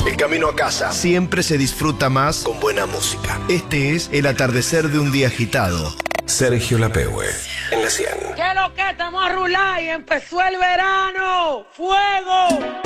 El camino a casa siempre se disfruta más con buena música. Este es el atardecer de un día agitado. Sergio Lapehue, en la 100. ¿Qué es lo que estamos a rular y empezó el verano? ¡Fuego!